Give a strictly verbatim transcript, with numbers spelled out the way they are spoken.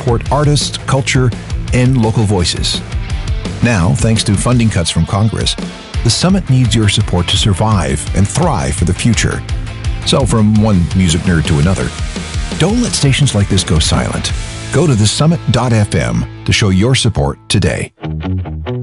support artists, culture, and local voices. Now, thanks to funding cuts from Congress, the Summit needs your support to survive and thrive for the future. So from one music nerd to another, don't let stations like this go silent. Go to the summit dot f m to show your support today.